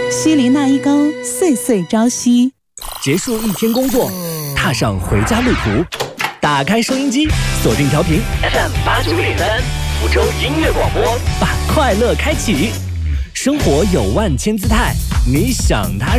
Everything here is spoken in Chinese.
西林那一高，岁岁朝夕。 结束一天工作，踏上回家路途，打开收音机，锁定调频 FM89.3，福州音乐广播，把快乐开启。生活有万千姿态，你想它